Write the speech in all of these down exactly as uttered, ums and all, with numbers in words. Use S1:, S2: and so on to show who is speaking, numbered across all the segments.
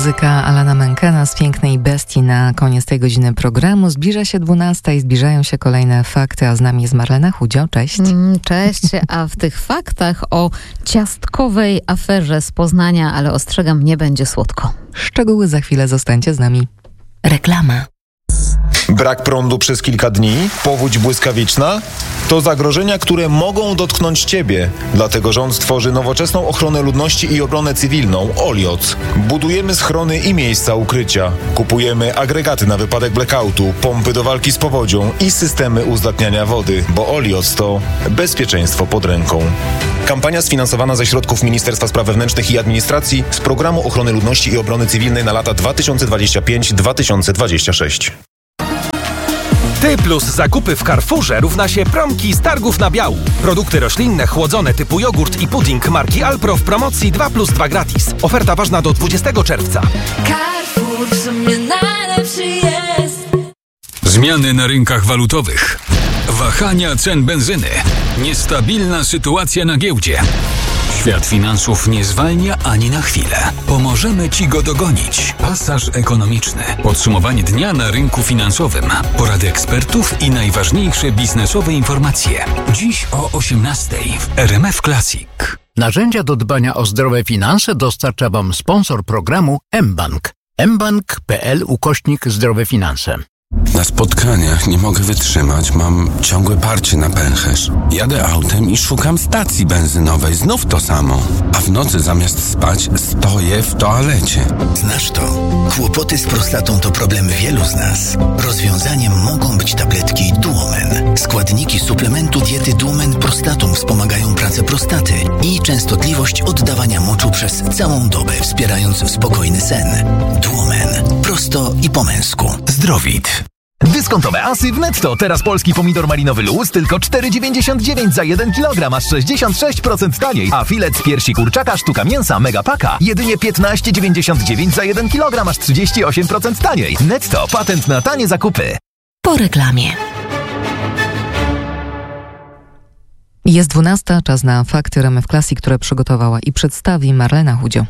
S1: Muzyka Alana Menkena z Pięknej Bestii na koniec tej godziny programu. Zbliża się dwunasta i zbliżają się kolejne fakty, a z nami jest Marlena Chudzio. Cześć.
S2: Mm, cześć, a w tych faktach o ciastkowej aferze z Poznania, ale ostrzegam, nie będzie słodko.
S1: Szczegóły za chwilę, zostańcie z nami. Reklama.
S3: Brak prądu przez kilka dni? Powódź błyskawiczna? To zagrożenia, które mogą dotknąć Ciebie. Dlatego rząd stworzy nowoczesną ochronę ludności i obronę cywilną OLIOC. Budujemy schrony i miejsca ukrycia. Kupujemy agregaty na wypadek blackoutu, pompy do walki z powodzią i systemy uzdatniania wody, bo OLIOC to bezpieczeństwo pod ręką. Kampania sfinansowana ze środków Ministerstwa Spraw Wewnętrznych i Administracji z Programu Ochrony Ludności i Obrony Cywilnej na lata dwa tysiące dwudziesty piąty do dwa tysiące dwudziestego szóstego.
S4: Ty plus zakupy w Carrefourze równa się promki z targów na biału. Produkty roślinne chłodzone typu jogurt i pudding marki Alpro w promocji dwa plus dwa gratis. Oferta ważna do dwudziestego czerwca.
S5: Carrefour w sumie najlepszy jest.
S6: Zmiany na rynkach walutowych. Wahania cen benzyny. Niestabilna sytuacja na giełdzie. Świat finansów nie zwalnia ani na chwilę. Pomożemy Ci go dogonić. Pasaż ekonomiczny. Podsumowanie dnia na rynku finansowym. Porady ekspertów i najważniejsze biznesowe informacje. Dziś o osiemnastej w R M F Classic.
S7: Narzędzia do dbania o zdrowe finanse dostarcza Wam sponsor programu mBank. mbank kropka p l ukośnik zdrowe finanse.
S8: Na spotkaniach nie mogę wytrzymać, mam ciągłe parcie na pęcherz. Jadę autem i szukam stacji benzynowej, znów to samo. A w nocy zamiast spać stoję w toalecie.
S9: Znasz to? Kłopoty z prostatą to problem wielu z nas. Rozwiązaniem mogą być tabletki Duomen. Składniki suplementu diety Duomen Prostatum wspomagają pracę prostaty i częstotliwość oddawania moczu przez całą dobę, wspierając spokojny sen. Duomen. Prosto i po męsku. Zdrowit.
S10: Dyskontowe asy w Netto. Teraz polski pomidor malinowy Luz tylko cztery dziewięćdziesiąt dziewięć za jeden kilogram, aż sześćdziesiąt sześć procent taniej. A filet z piersi kurczaka sztuka mięsa Megapaka jedynie piętnaście dziewięćdziesiąt dziewięć za jeden kilogram, aż trzydzieści osiem procent taniej. Netto. Patent na tanie zakupy.
S1: Po reklamie. Jest dwunasta, czas na fakty R M F Classic, które przygotowała i przedstawi Marlena Chudzio.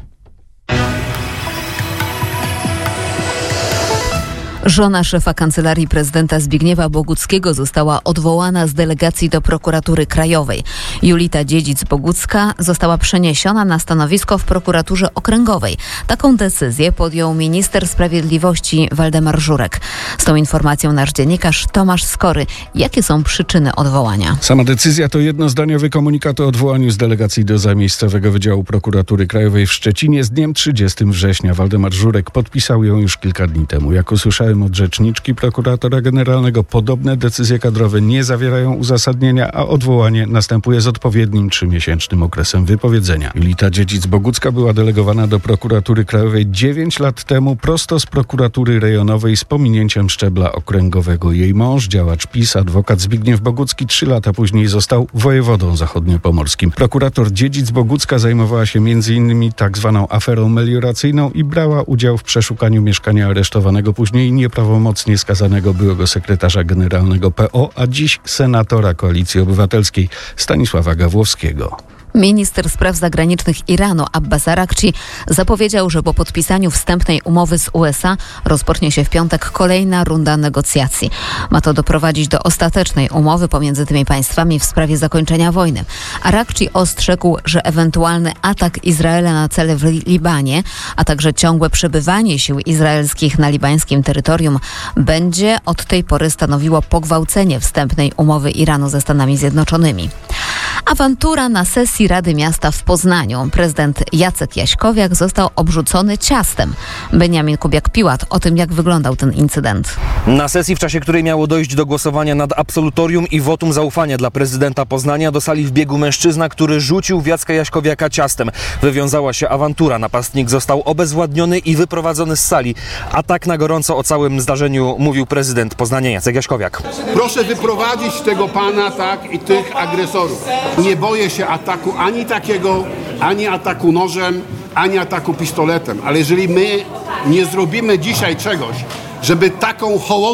S2: Żona szefa Kancelarii Prezydenta Zbigniewa Boguckiego została odwołana z delegacji do Prokuratury Krajowej. Julita Dziedzic-Bogucka została przeniesiona na stanowisko w Prokuraturze Okręgowej. Taką decyzję podjął minister sprawiedliwości Waldemar Żurek. Z tą informacją nasz dziennikarz Tomasz Skory. Jakie są przyczyny odwołania?
S11: Sama decyzja to jednozdaniowy komunikat o odwołaniu z delegacji do zamiejscowego Wydziału Prokuratury Krajowej w Szczecinie z dniem trzydziestego września. Waldemar Żurek podpisał ją już kilka dni temu. Jak usłyszałem od rzeczniczki prokuratora generalnego, podobne decyzje kadrowe nie zawierają uzasadnienia, a odwołanie następuje z odpowiednim trzymiesięcznym okresem wypowiedzenia. Julita Dziedzic-Bogucka była delegowana do Prokuratury Krajowej dziewięć lat temu prosto z prokuratury rejonowej z pominięciem szczebla okręgowego. Jej mąż, działacz PiS, adwokat Zbigniew Bogucki, trzy lata później został wojewodą zachodniopomorskim. Prokurator Dziedzic-Bogucka zajmowała się między innymi tak zwaną aferą melioracyjną i brała udział w przeszukaniu mieszkania aresztowanego, później nieprawomocnie skazanego byłego sekretarza generalnego P O, a dziś senatora Koalicji Obywatelskiej Stanisława Gawłowskiego.
S2: Minister spraw zagranicznych Iranu Abbas Arakci zapowiedział, że po podpisaniu wstępnej umowy z U S A rozpocznie się w piątek kolejna runda negocjacji. Ma to doprowadzić do ostatecznej umowy pomiędzy tymi państwami w sprawie zakończenia wojny. Arakci ostrzegł, że ewentualny atak Izraela na cele w Libanie, a także ciągłe przebywanie sił izraelskich na libańskim terytorium będzie od tej pory stanowiło pogwałcenie wstępnej umowy Iranu ze Stanami Zjednoczonymi. Awantura na sesji Rady Miasta w Poznaniu. Prezydent Jacek Jaśkowiak został obrzucony ciastem. Beniamin Kubiak-Piłat o tym, jak wyglądał ten incydent.
S12: Na sesji, w czasie której miało dojść do głosowania nad absolutorium i wotum zaufania dla prezydenta Poznania, do sali wbiegł mężczyzna, który rzucił w Jacka Jaśkowiaka ciastem. Wywiązała się awantura. Napastnik został obezwładniony i wyprowadzony z sali. A tak na gorąco o całym zdarzeniu mówił prezydent Poznania Jacek Jaśkowiak.
S13: Proszę wyprowadzić tego pana, tak, i tych agresorów. Nie boję się ataku ani takiego, ani ataku nożem, ani ataku pistoletem. Ale jeżeli my nie zrobimy dzisiaj czegoś, żeby taką hołotę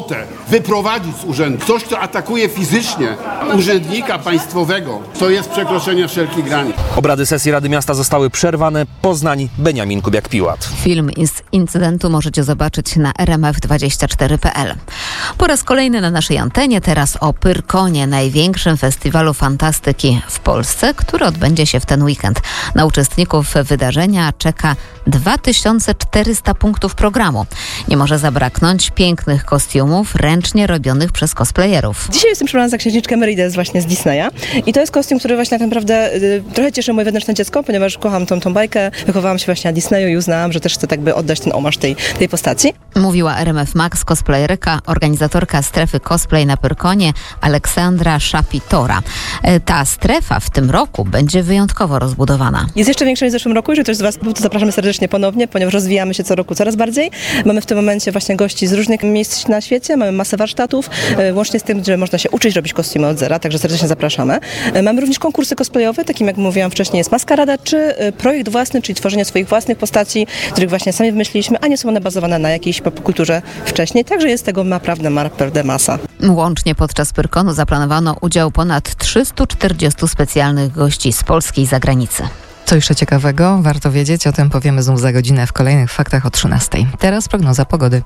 S13: wyprowadzić z urzędu. Ktoś, kto atakuje fizycznie urzędnika państwowego, to jest przekroczenie wszelkich granic.
S12: Obrady sesji Rady Miasta zostały przerwane. Poznań, Beniamin Kubiak-Piłat.
S2: Film z incydentu możecie zobaczyć na r m f dwadzieścia cztery kropka p l. Po raz kolejny na naszej antenie teraz o Pyrkonie, największym festiwalu fantastyki w Polsce, który odbędzie się w ten weekend. Na uczestników wydarzenia czeka dwa tysiące czterysta punktów programu. Nie może zabraknąć pięknych kostiumów ręcznie robionych przez cosplayerów.
S14: Dzisiaj jestem przebrana za księżniczkę Meridę właśnie z Disneya i to jest kostium, który właśnie tak naprawdę y, trochę cieszy moje wewnętrzne dziecko, ponieważ kocham tą, tą bajkę, wychowałam się właśnie na Disneyu i uznałam, że też chcę tak by oddać ten omarz tej, tej postaci.
S2: Mówiła R M F Max cosplayerka, organizatorka strefy cosplay na Pyrkonie Aleksandra Szapitora. Ta strefa w tym roku będzie wyjątkowo rozbudowana.
S14: Jest jeszcze większa niż w zeszłym roku. Jeżeli ktoś z Was był, to zapraszamy serdecznie ponownie, ponieważ rozwijamy się co roku coraz bardziej. Mamy w tym momencie właśnie gości z różnych miejsc na świecie, mamy masę warsztatów, łącznie z tym, że można się uczyć robić kostiumy od zera, także serdecznie zapraszamy. Mamy również konkursy cosplayowe, takim jak mówiłam wcześniej jest Maskarada, czy projekt własny, czyli tworzenie swoich własnych postaci, których właśnie sami wymyśliliśmy, a nie są one bazowane na jakiejś popkulturze wcześniej, także jest tego naprawdę, naprawdę masa.
S2: Łącznie podczas Pyrkonu zaplanowano udział ponad trzystu czterdziestu specjalnych gości z Polski i zagranicy.
S1: Co jeszcze ciekawego warto wiedzieć, o tym powiemy znów za godzinę w kolejnych faktach o trzynastej. Teraz prognoza pogody.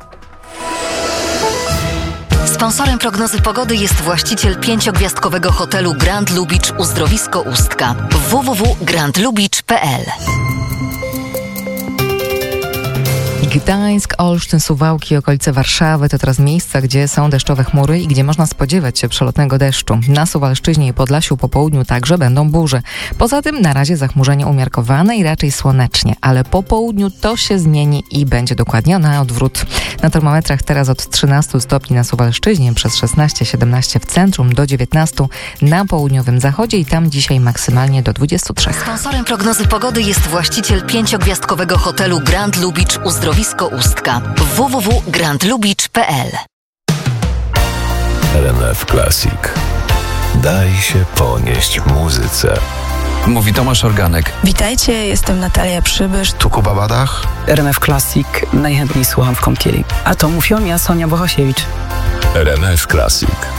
S15: Sponsorem prognozy pogody jest właściciel pięciogwiazdkowego hotelu Grand Lubicz Uzdrowisko Ustka. w w w kropka grand lubicz kropka p l.
S1: Gdańsk, Olsztyn, Suwałki, okolice Warszawy to teraz miejsca, gdzie są deszczowe chmury i gdzie można spodziewać się przelotnego deszczu. Na Suwalszczyźnie i Podlasiu po południu także będą burze. Poza tym na razie zachmurzenie umiarkowane i raczej słonecznie, ale po południu to się zmieni i będzie dokładnie na odwrót. Na termometrach teraz od trzynastu stopni na Suwalszczyźnie, przez szesnaście siedemnaście w centrum, do dziewiętnastu na południowym zachodzie i tam dzisiaj maksymalnie do dwudziestu trzech.
S15: Sponsorem prognozy pogody jest właściciel pięciogwiazdkowego hotelu Grand Lubicz Uzdrowisko Ustka. w w w kropka grand lubicz kropka p l.
S16: R M F Classic. Daj się ponieść muzyce.
S17: Mówi Tomasz Organek.
S18: Witajcie, jestem Natalia Przybysz.
S16: Tu Kuba Badach.
S18: R M F Classic. Najchętniej słucham w kąpieli. A to mówią ja, Sonia Bohosiewicz.
S16: R M F Classic.